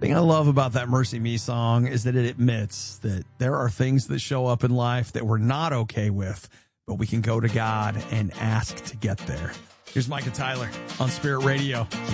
thing I love about that Mercy Me song is that it admits that there are things that show up in life that we're not okay with, but we can go to God and ask to get there. Here's Micah Tyler on Spirit Radio.